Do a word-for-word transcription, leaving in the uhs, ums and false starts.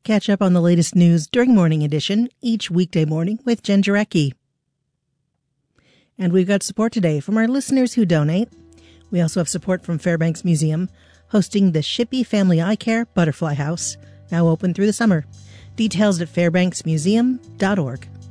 Catch up on the latest news during Morning Edition each weekday morning with Jen Jarecki. And we've got support today from our listeners who donate. We also have support from Fairbanks Museum, hosting the Shippey Family Eye Care Butterfly House, now open through the summer. Details at fairbanks museum dot org.